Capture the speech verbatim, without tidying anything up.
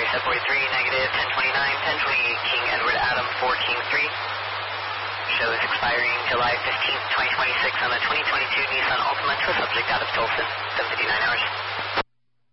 set forty-three, negative ten twenty-nine, ten twenty-eight, King Edward Adam four King three. Show is expiring July fifteenth, twenty twenty-six on the twenty twenty-two Nissan Altima to a subject out of Tulsa, seven fifty-nine hours.